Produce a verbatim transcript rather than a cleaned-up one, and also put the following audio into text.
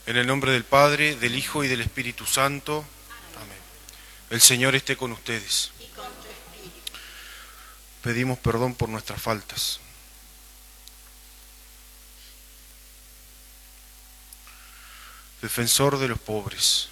En el nombre del Padre, del Hijo y del Espíritu Santo. Amén. El Señor esté con ustedes. Y con tu espíritu. Pedimos perdón por nuestras faltas. Defensor de los pobres,